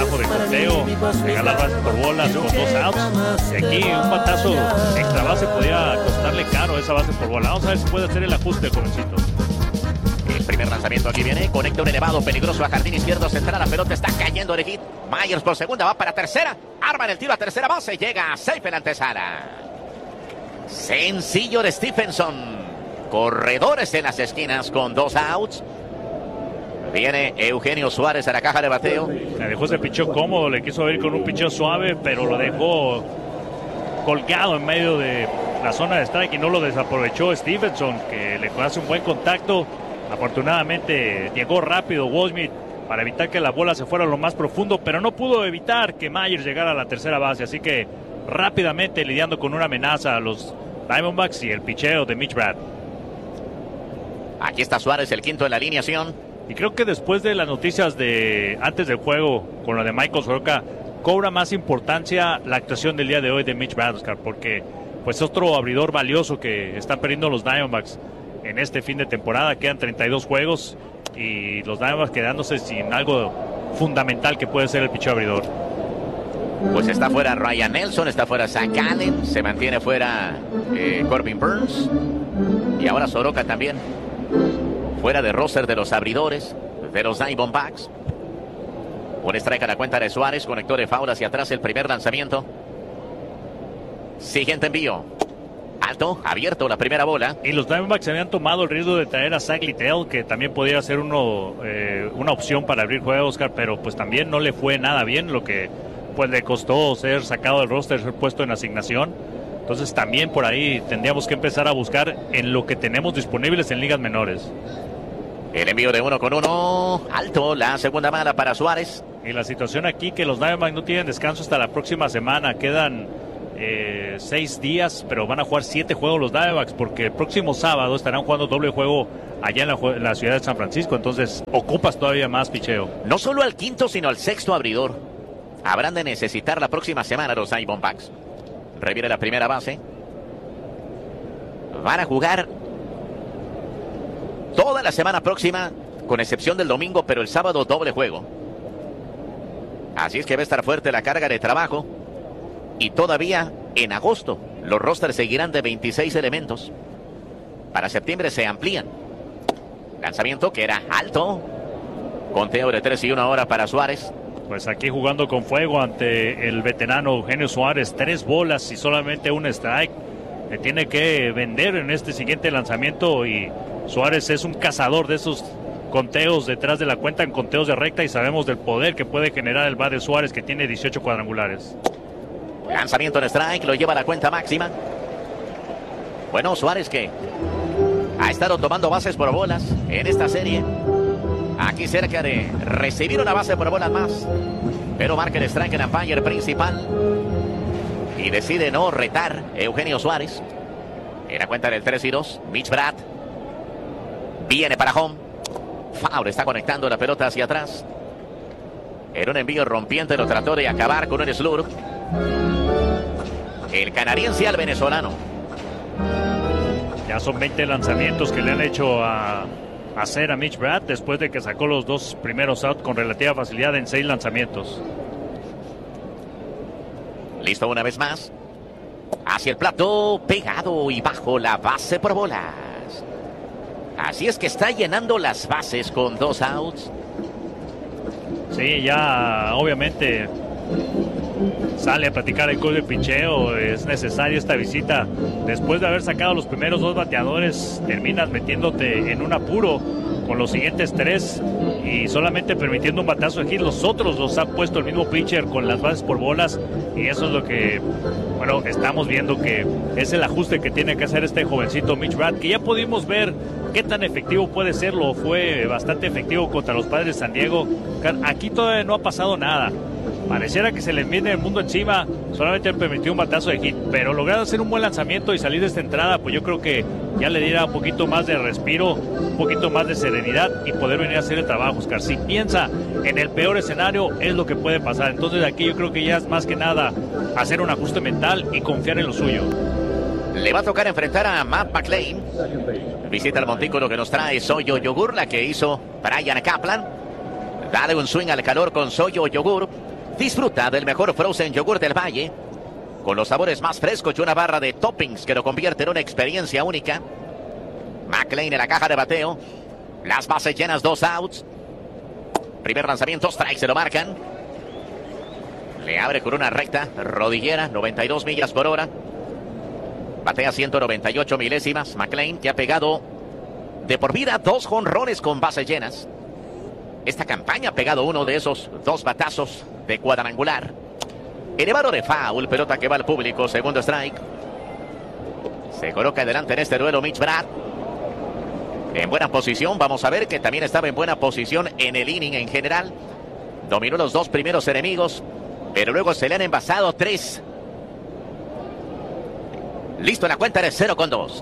trabajo de conteo, pegar las bases por bolas con 2 outs. Y aquí un batazo extra base podía costarle caro esa base por bola. Vamos a ver si puede hacer el ajuste, jovencito. El primer lanzamiento aquí viene, conecta un elevado peligroso a jardín izquierdo central, la pelota está cayendo de hit. Myers por segunda, va para tercera, arman el tiro a tercera base, llega a safe en la antesala. Sencillo de Stephenson, corredores en las esquinas con 2 outs. Viene Eugenio Suárez a la caja de bateo. Le dejó ese picheo cómodo, le quiso ver con un picheo suave, pero lo dejó colgado en medio de la zona de strike y no lo desaprovechó Stephenson, que le hace un buen contacto. Afortunadamente llegó rápido Goldschmidt para evitar que la bola se fuera a lo más profundo, pero no pudo evitar que Myers llegara a la tercera base, así que rápidamente lidiando con una amenaza a los Diamondbacks y el picheo de Mitch Brad. Aquí está Suárez, el quinto en la alineación. Y creo que después de las noticias de antes del juego con lo de Michael Soroka, cobra más importancia la actuación del día de hoy de Mitch Brad, Oscar, porque pues otro abridor valioso que están perdiendo los Diamondbacks en este fin de temporada. Quedan 32 juegos y los Diamondbacks quedándose sin algo fundamental que puede ser el picheo abridor. Pues está fuera Ryan Nelson, está fuera Zach Allen, se mantiene fuera Corbin Burns y ahora Soroka también. Fuera de roster de los abridores de los Diamondbacks. Un strike a la cuenta de Suárez, conectó de foul hacia atrás el primer lanzamiento. Siguiente envío. Alto, abierto la primera bola. Y los Diamondbacks habían tomado el riesgo de traer a Zach Littell, que también podía ser una opción para abrir juego, Oscar, pero pues también no le fue nada bien, lo que pues le costó ser sacado del roster, ser puesto en asignación. Entonces también por ahí tendríamos que empezar a buscar en lo que tenemos disponibles en ligas menores. El envío de 1-1, alto, la segunda bala para Suárez. Y la situación aquí que los Diamondbacks no tienen descanso hasta la próxima semana, quedan 6 días, pero van a jugar 7 juegos los Diamondbacks, porque el próximo sábado estarán jugando doble juego allá en la ciudad de San Francisco, entonces ocupas todavía más picheo. No solo al quinto, sino al sexto abridor habrán de necesitar la próxima semana los Diamondbacks. Reviene la primera base. Van a jugar toda la semana próxima, con excepción del domingo, pero el sábado doble juego. Así es que va a estar fuerte la carga de trabajo. Y todavía en agosto los rosters seguirán de 26 elementos. Para septiembre se amplían. Lanzamiento que era alto. Conteo de 3-1 ahora para Suárez. Pues aquí jugando con fuego ante el veterano Eugenio Suárez. 3 bolas y solamente un strike. Le tiene que vender en este siguiente lanzamiento y Suárez es un cazador de esos conteos detrás de la cuenta en conteos de recta y sabemos del poder que puede generar el bat de Suárez, que tiene 18 cuadrangulares. Lanzamiento en strike, lo lleva a la cuenta máxima. Bueno, Suárez que ha estado tomando bases por bolas en esta serie. Aquí cerca de recibir una base por bolas más. Pero marca el strike en umpire principal. Y decide no retar Eugenio Suárez. En la cuenta del 3-2, Mitch Brad. Viene para home. Foul, está conectando la pelota hacia atrás. En un envío rompiente lo trató de acabar con un slurve. El canadiense al venezolano. Ya son 20 lanzamientos que le han hecho hacer a Mitch Brad después de que sacó los 2 primeros outs con relativa facilidad en 6 lanzamientos. Listo una vez más. Hacia el plato, pegado y bajo la base por bolas. Así es que está llenando las bases con 2 outs. Sí, ya obviamente sale a platicar el coach de picheo. Es necesaria esta visita. Después de haber sacado los primeros 2 bateadores, terminas metiéndote en un apuro con los siguientes 3 y solamente permitiendo un batazo de hit. Los otros los ha puesto el mismo pitcher con las bases por bolas y eso es lo que, bueno, estamos viendo que es el ajuste que tiene que hacer este jovencito Mitch Brad, que ya pudimos ver qué tan efectivo puede serlo. Fue bastante efectivo contra los Padres de San Diego. Aquí todavía no ha pasado nada. Pareciera que se les viene el mundo encima. Solamente permitió un batazo de hit, pero lograr hacer un buen lanzamiento y salir de esta entrada, pues yo creo que ya le diera un poquito más de respiro, un poquito más de serenidad y poder venir a hacer el trabajo, Oscar. Si piensa en el peor escenario, es lo que puede pasar. Entonces aquí yo creo que ya es más que nada hacer un ajuste mental y confiar en lo suyo. Le va a tocar enfrentar a Matt McLain. Visita el montículo que nos trae Soyo Yogur, la que hizo Brian Kaplan. Dale un swing al calor con Soyo Yogur. Disfruta del mejor frozen yogur del Valle, con los sabores más frescos y una barra de toppings que lo convierte en una experiencia única. McLean en la caja de bateo. Las bases llenas, 2 outs. Primer lanzamiento, strike, se lo marcan. Le abre con una recta rodillera, 92 millas por hora. Batea 198 milésimas. McLean, que ha pegado de por vida 2 jonrones con bases llenas. Esta campaña ha pegado uno de esos 2 batazos de cuadrangular. Elevado de foul, pelota que va al público, segundo strike. Se coloca adelante en este duelo Mitch Brad. En buena posición, vamos a ver que también estaba en buena posición en el inning en general. Dominó los 2 primeros enemigos, pero luego se le han envasado 3. Listo, la cuenta de 0-2.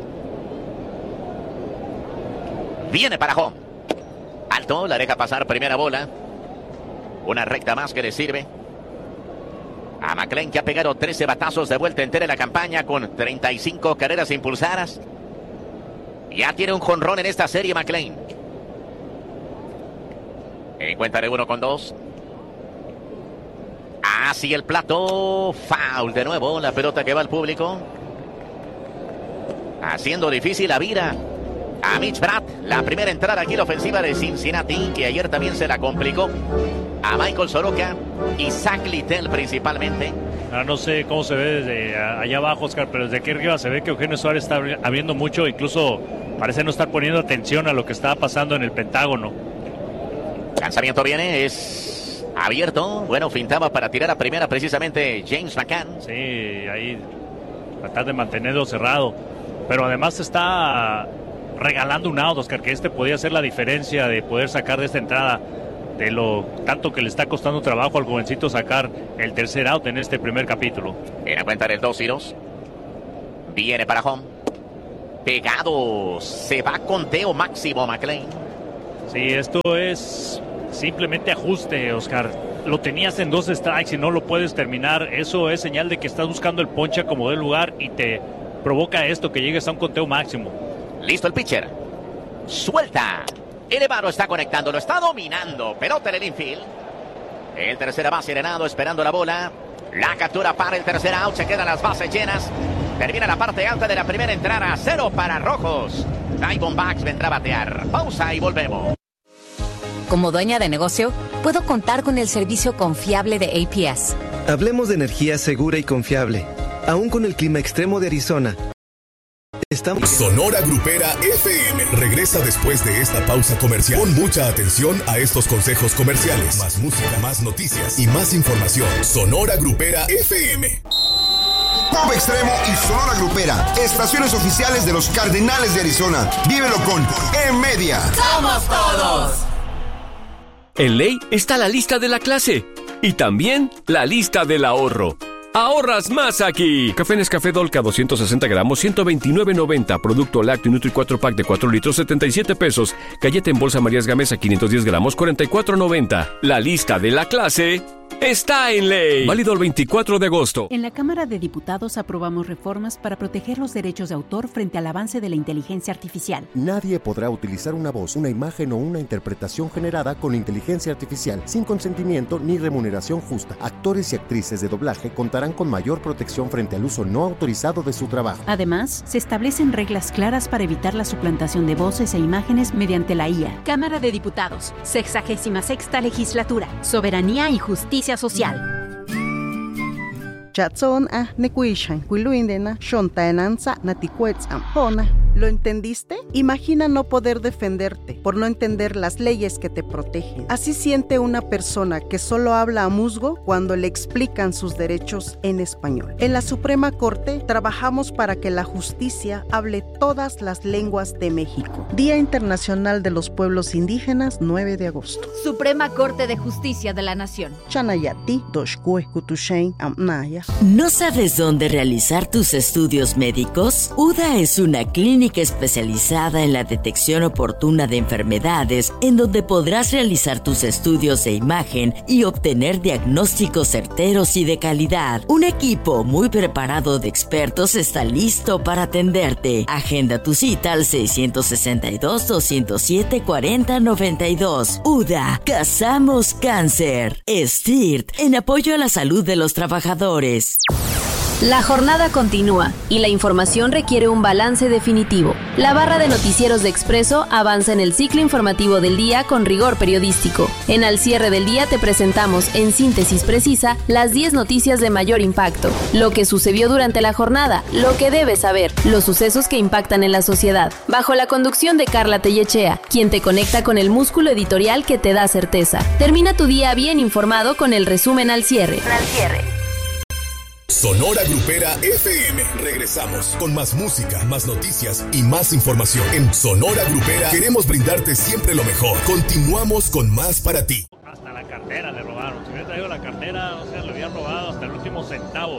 Viene para home. Alto, la deja pasar, primera bola. Una recta más que le sirve a McLean, que ha pegado 13 batazos de vuelta entera en la campaña con 35 carreras impulsadas. Ya tiene un jonrón en esta serie McLean. En cuenta de 1-2. Hacia el plato. Foul de nuevo. La pelota que va al público. Haciendo difícil la vida a Mitch Brad. La primera entrada aquí, la ofensiva de Cincinnati, que ayer también se la complicó a Michael Soroka y Zach Littell principalmente. Ahora no sé cómo se ve desde allá abajo, Oscar, pero desde aquí arriba se ve que Eugenio Suárez está abriendo mucho, incluso parece no estar poniendo atención a lo que está pasando en el Pentágono. Lanzamiento viene, es abierto. Bueno, fintaba para tirar a primera precisamente James McCann. Sí, ahí tratar de mantenerlo cerrado, pero además está regalando un out, Oscar, que podía ser la diferencia de poder sacar de esta entrada, de lo tanto que le está costando trabajo al jovencito sacar el tercer out en este primer capítulo. En la cuenta del 2-0. Viene para home. Pegado. Se va con conteo máximo McLean. Sí, esto es simplemente ajuste, Oscar. Lo tenías en 2 strikes y no lo puedes terminar. Eso es señal de que estás buscando el ponche como del lugar y te provoca esto, que llegues a un conteo máximo. Listo el pitcher. Suelta. Elevado está conectando, lo está dominando. Pelota en el infield. El tercera base Arenado esperando la bola. La captura para el tercer out. Se quedan las bases llenas. Termina la parte alta de la primera entrada. 0 para Rojos. Diamondbacks vendrá a batear. Pausa y volvemos. Como dueña de negocio, puedo contar con el servicio confiable de APS. Hablemos de energía segura y confiable. Aún con el clima extremo de Arizona. Sonora Grupera FM regresa después de esta pausa comercial. Pon mucha atención a estos consejos comerciales. Más música, más noticias y más información. Sonora Grupera FM. Pop Extremo y Sonora Grupera, estaciones oficiales de los Cardenales de Arizona. Vívelo con E-Media. ¡Somos todos! En Ley está la lista de la clase y también la lista del ahorro. ¡Ahorras más aquí! Café Nescafé Dolca 260 gramos, 129.90. Producto Lácteo Nutri 4 pack de 4 litros, 77 pesos. Galleta en bolsa Marías Gamesa 510 gramos, 44.90. La lista de la clase está en Ley. Válido el 24 de agosto. En la Cámara de Diputados aprobamos reformas para proteger los derechos de autor frente al avance de la inteligencia artificial. Nadie podrá utilizar una voz, una imagen o una interpretación generada con inteligencia artificial sin consentimiento ni remuneración justa. Actores y actrices de doblaje contarán con mayor protección frente al uso no autorizado de su trabajo. Además, se establecen reglas claras para evitar la suplantación de voces e imágenes mediante la IA. Cámara de Diputados, 66ª Legislatura, Soberanía y Justicia Social. Chatson nekuishan kuiluindena shontaenanza natikuetzam hona. ¿Lo entendiste? Imagina no poder defenderte por no entender las leyes que te protegen. Así siente una persona que solo habla a musgo cuando le explican sus derechos en español. En la Suprema Corte trabajamos para que la justicia hable todas las lenguas de México. Día Internacional de los Pueblos Indígenas, 9 de agosto. Suprema Corte de Justicia de la Nación. Chanayati, Doshkue, Kutushain, Amnaya. ¿No sabes dónde realizar tus estudios médicos? UDA es una clínica clínica especializada en la detección oportuna de enfermedades, en donde podrás realizar tus estudios de imagen y obtener diagnósticos certeros y de calidad. Un equipo muy preparado de expertos está listo para atenderte. Agenda tu cita al 662-207-4092. UDA, Cazamos Cáncer. STIRT, en apoyo a la salud de los trabajadores. La jornada continúa y la información requiere un balance definitivo. La barra de noticieros de Expreso avanza en el ciclo informativo del día con rigor periodístico. En Al Cierre del Día te presentamos en síntesis precisa las 10 noticias de mayor impacto, lo que sucedió durante la jornada, lo que debes saber, los sucesos que impactan en la sociedad, bajo la conducción de Carla Tellechea, quien te conecta con el músculo editorial que te da certeza. Termina tu día bien informado con el resumen Al Cierre. Sonora Grupera FM. Regresamos con más música, más noticias y más información. En Sonora Grupera queremos brindarte siempre lo mejor. Continuamos con más para ti. Hasta la cartera le robaron. Si hubiera traído la cartera, o sea, le habían robado hasta el último centavo.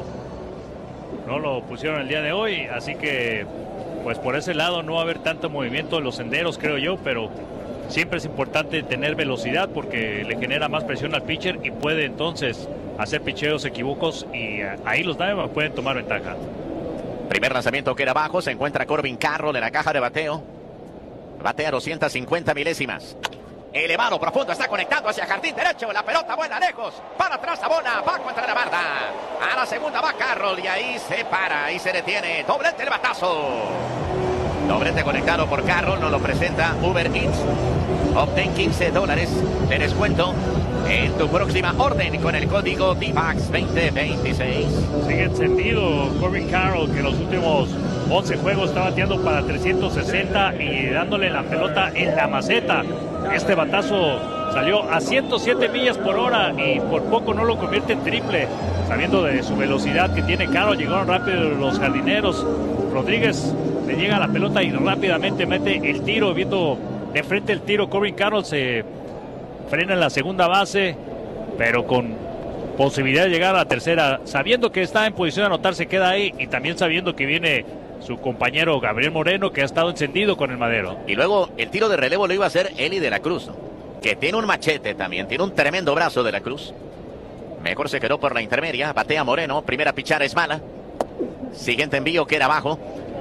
No lo pusieron el día de hoy, así que pues por ese lado no va a haber tanto movimiento en los senderos, creo yo, pero siempre es importante tener velocidad porque le genera más presión al pitcher y puede entonces hacer picheos equívocos y ahí los Diamondbacks pueden tomar ventaja. Primer lanzamiento que era bajo, se encuentra Corbin Carroll en la caja de bateo. Batea 250 milésimas. Elevado, profundo, está conectado hacia jardín derecho. La pelota vuela lejos. Para atrás la bola, va contra la barda. A la segunda va Carroll y ahí se para y se detiene. Doblete el batazo. Doblete conectado por Carroll, nos lo presenta Uber Eats. Obtén $15 de descuento en tu próxima orden con el código DMAX 2026. Sigue encendido Corbin Carroll, que en los últimos 11 juegos está bateando para 360 y dándole la pelota en la maceta. Este batazo salió a 107 millas por hora y por poco no lo convierte en triple. Sabiendo de su velocidad que tiene Carroll, llegaron rápido los jardineros. Rodríguez le llega a la pelota y rápidamente mete el tiro, viendo de frente el tiro. Corbin Carroll se frena en la segunda base, pero con posibilidad de llegar a la tercera, sabiendo que está en posición de anotar, se queda ahí, y también sabiendo que viene su compañero Gabriel Moreno, que ha estado encendido con el madero. Y luego el tiro de relevo lo iba a hacer Eli de la Cruz, ¿no? Que tiene un machete también, tiene un tremendo brazo de la Cruz. Mejor se quedó por la intermedia, batea Moreno, primera pichada es mala. Siguiente envío que era abajo.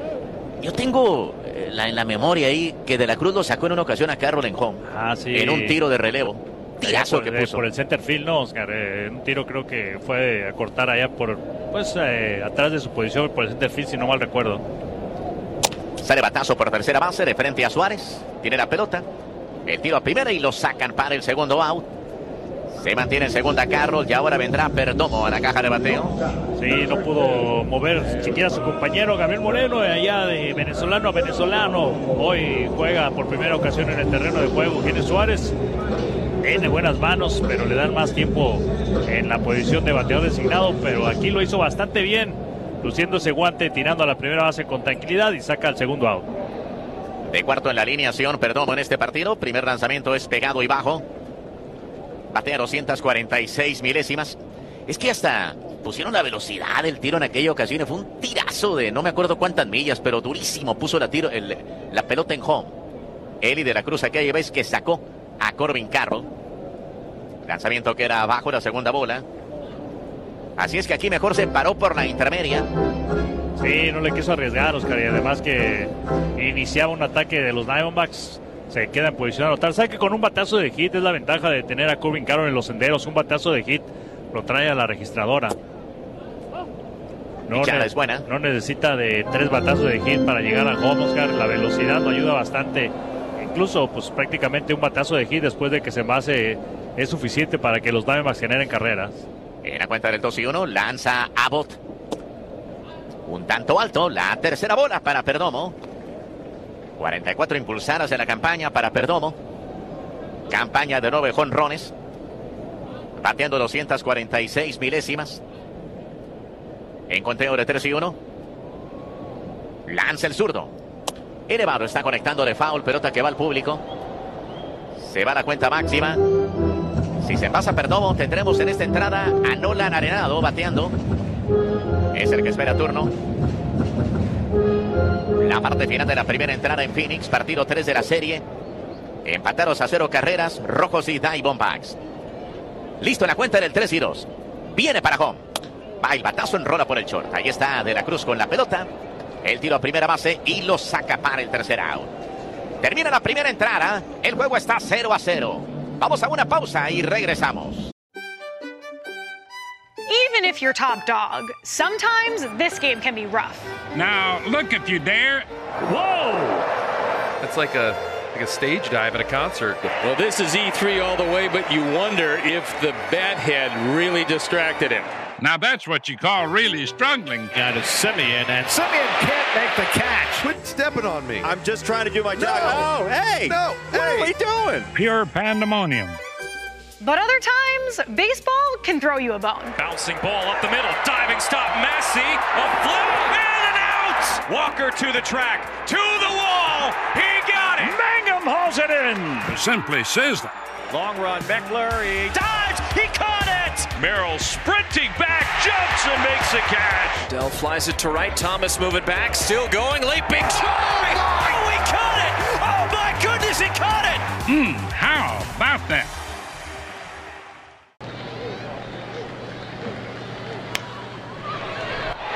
Yo tengo en la memoria ahí que de la Cruz lo sacó en una ocasión a Carroll en home. Sí. En un tiro de relevo. Tirazo que puso. Por el center field, no, Oscar. Un tiro creo que fue a cortar allá por, pues, atrás de su posición por el center field, si no mal recuerdo. Sale batazo por tercera base de frente a Suárez. Tiene la pelota. El tiro a primera y lo sacan para el segundo out. Se mantiene en segunda Carroll y ahora vendrá Perdomo a la caja de bateo. Sí, no pudo mover siquiera su compañero Gabriel Moreno, allá de venezolano a venezolano. Hoy juega por primera ocasión en el terreno de juego. Tiene Suárez, tiene buenas manos, pero le dan más tiempo en la posición de bateador designado. Pero aquí lo hizo bastante bien, luciendo ese guante, tirando a la primera base con tranquilidad y saca el segundo out. De cuarto en la alineación Perdomo en este partido. Primer lanzamiento es pegado y bajo. Batea 246 milésimas. Es que hasta pusieron la velocidad del tiro en aquella ocasión. Fue un tirazo de no me acuerdo cuántas millas, pero durísimo. Puso la pelota en home. Eli de la Cruz aquella vez que sacó a Corbin Carroll. Lanzamiento que era abajo, la segunda bola. Así es que aquí mejor se paró por la intermedia. Sí, no le quiso arriesgar, Oscar. Y además que iniciaba un ataque de los Diamondbacks. Se queda en posición de anotar. Sabe que con un batazo de hit es la ventaja de tener a Corbin Carroll en los senderos. Un batazo de hit lo trae a la registradora. Es buena. No necesita de 3 batazos de hit para llegar al home, Oscar. La velocidad lo ayuda bastante. Incluso, pues prácticamente un batazo de hit después de que se envase es suficiente para que los Diamondbacks generen carreras. En la cuenta del 2-1, lanza Abbott. Un tanto alto, la tercera bola para Perdomo. 44 impulsadas en la campaña para Perdomo. Campaña de 9 jonrones. Bateando 246 milésimas. En conteo de 3-1. Lanza el zurdo. Elevado, está conectando de foul, pelota que va al público. Se va la cuenta máxima. Si se pasa Perdomo, tendremos en esta entrada a Nolan Arenado bateando. Es el que espera turno. La parte final de la primera entrada en Phoenix, partido 3 de la serie. Empatados a 0 carreras, Rojos y Diamondbacks. Listo en la cuenta del 3-2. Viene para home. Va el batazo, enrola por el short. Ahí está De la Cruz con la pelota. El tiro a primera base y lo saca para el tercer out. Termina la primera entrada. El juego está 0-0. Vamos a una pausa y regresamos. Even if you're top dog, sometimes this game can be rough. Now, look at you there. Whoa! That's like a stage dive at a concert. Well, this is E3 all the way, but you wonder if the bat head really distracted him. Now that's what you call really struggling. Got to Semien, and Semien can't make the catch. Quit stepping on me. I'm just trying to do my job. No. Oh, hey! No! What are we doing? Pure pandemonium. But other times, baseball can throw you a bone. Bouncing ball up the middle, diving stop, Messi, a flip, in and out! Walker to the track, to the wall, he got it! Mangum hauls it in! Simply says that. Long run, Meckler, he dives, he caught it! Merrill sprinting back, jumps and makes a catch. Dell flies it to right, Thomas moving back, still going, leaping, try! Oh, he caught it! Oh my goodness, he caught it! How about that?